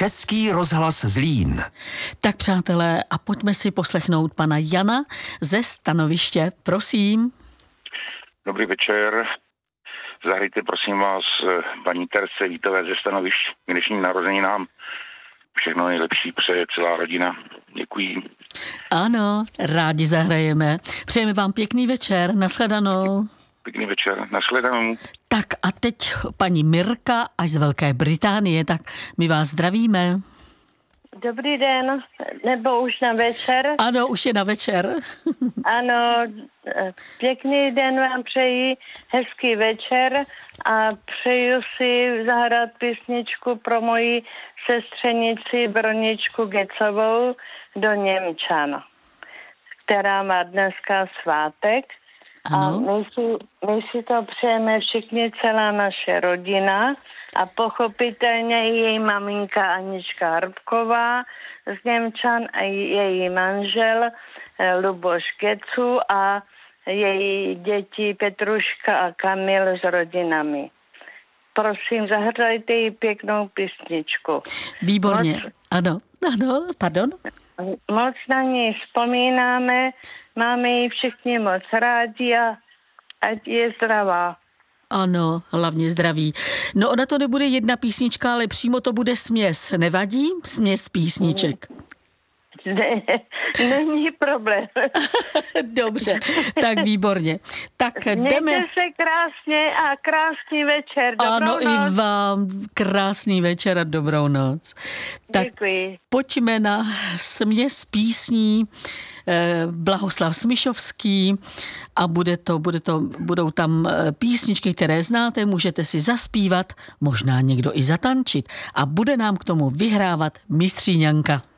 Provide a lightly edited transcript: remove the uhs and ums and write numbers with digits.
Český rozhlas Zlín. Tak přátelé, a pojďme si poslechnout pana Jana ze Stanoviště, prosím. Dobrý večer. Zahrajte prosím vás paní Terce Vítové ze Stanovišť k dnešním narozeninám. Všechno nejlepší přeje celá rodina. Děkuji. Ano, rádi zahrajeme. Přejeme vám pěkný večer, nashledanou. Pěkný večer, nashledanou. Tak a teď paní Mirka až z Velké Británie, tak my vás zdravíme. Dobrý den, nebo už na večer? Ano, už je na večer. Ano, pěkný den vám přeji, hezký večer a přeju si zahrát písničku pro moji sestřenici Broničku Gecovou do Němčan, která má dneska svátek. Ano. A my si to přejeme všichni, celá naše rodina a pochopitelně i její maminka Anička Hrbková z Němčan a její manžel Luboš Gecu a její děti Petruška a Kamil s rodinami. Prosím, zahrajte jí pěknou písničku. Výborně. Ano, pardon. Moc na ní vzpomínáme, máme ji všichni moc rádi a ať je zdravá. Ano, hlavně zdraví. No ona to nebude jedna písnička, ale přímo to bude směs. Nevadí? Směs písniček. Ne, není problém. Dobře, tak výborně. Tak jdeme. Mějte se krásně a krásný večer. Dobrou ano, noc. i vám krásný večer a dobrou noc. Tak děkuji. pojďme na směs písní Blahoslav Smyšovský a budou tam písničky, které znáte, můžete si zaspívat, možná někdo i zatančit a bude nám k tomu vyhrávat mistříňanka.